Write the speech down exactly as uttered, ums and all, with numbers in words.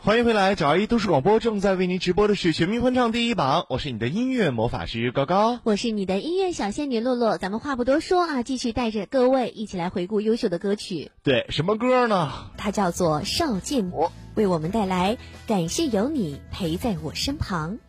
欢迎回来，九二一都市广播正在为您直播的是全民欢唱第一榜，我是你的音乐魔法师高高， 我是你的音乐小仙女洛洛。咱们话不多说啊，继续带着各位一起来回顾优秀的歌曲。 对，什么歌呢？ 它叫做邵建博，为我们带来感谢有你陪在我身旁。